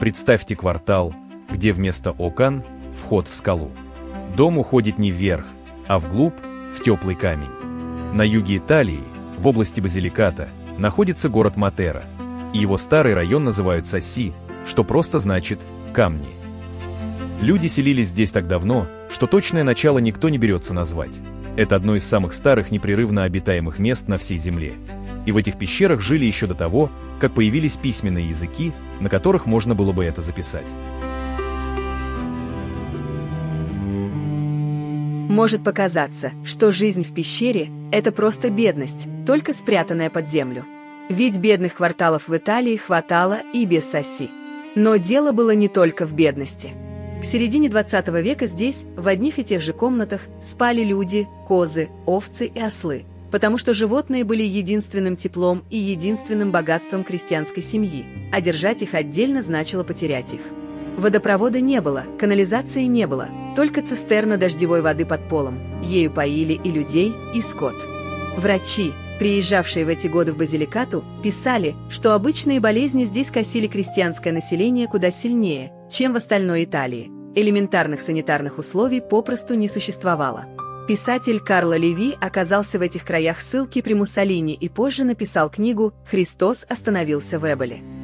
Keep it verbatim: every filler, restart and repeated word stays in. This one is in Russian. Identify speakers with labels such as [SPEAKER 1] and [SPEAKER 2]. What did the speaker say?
[SPEAKER 1] Представьте квартал, где вместо окон – вход в скалу. Дом уходит не вверх, а вглубь, в теплый камень. На юге Италии, в области Базиликата, находится город Матера, и его старый район называют Сасси, что просто значит «камни». Люди селились здесь так давно, что точное начало никто не берется назвать. Это одно из самых старых непрерывно обитаемых мест на всей Земле. И в этих пещерах жили еще до того, как появились письменные языки, на которых можно было бы это записать.
[SPEAKER 2] Может показаться, что жизнь в пещере – это просто бедность, только спрятанная под землю. Ведь бедных кварталов в Италии хватало и без Сасси. Но дело было не только в бедности. К середине двадцатого века здесь, в одних и тех же комнатах, спали люди, козы, овцы и ослы, потому что животные были единственным теплом и единственным богатством крестьянской семьи, а держать их отдельно значило потерять их. Водопровода не было, канализации не было, только цистерна дождевой воды под полом. Ею поили и людей, и скот. Врачи, приезжавшие в эти годы в Базиликату, писали, что обычные болезни здесь косили крестьянское население куда сильнее, чем в остальной Италии. Элементарных санитарных условий попросту не существовало. Писатель Карло Леви оказался в этих краях ссылки при Муссолини и позже написал книгу «Христос остановился в Эболе».